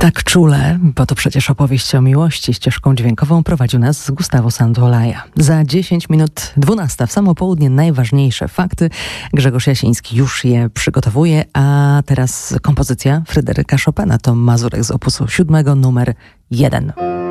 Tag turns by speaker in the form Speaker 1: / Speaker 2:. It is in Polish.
Speaker 1: Tak czule, bo to przecież opowieść o miłości. Ścieżką dźwiękową prowadził nas Gustavo Santaolalla. Za 10 minut 12 w samo południe najważniejsze fakty. Grzegorz Jasiński już je przygotowuje, a teraz kompozycja Fryderyka Chopina. To Mazurek z opusu 7 numer 1.